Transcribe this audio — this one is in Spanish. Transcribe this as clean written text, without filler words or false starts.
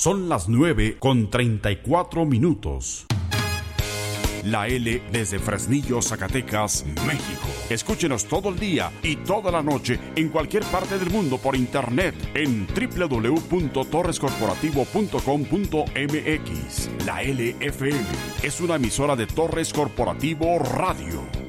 Son las 9:34. La L desde Fresnillo, Zacatecas, México. Escúchenos todo el día y toda la noche en cualquier parte del mundo por internet en www.torrescorporativo.com.mx. La LFM es una emisora de Torres Corporativo Radio.